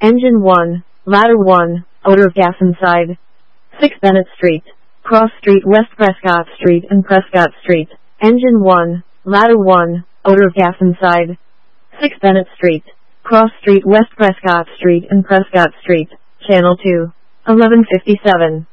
Engine 1, Ladder 1, odor of gas inside. 6 Bennett Street, Cross Street, West Prescott Street and Prescott Street. Engine 1, Ladder 1, odor of gas inside. 6 Bennett Street, Cross Street, West Prescott Street and Prescott Street. Channel 2, 1157.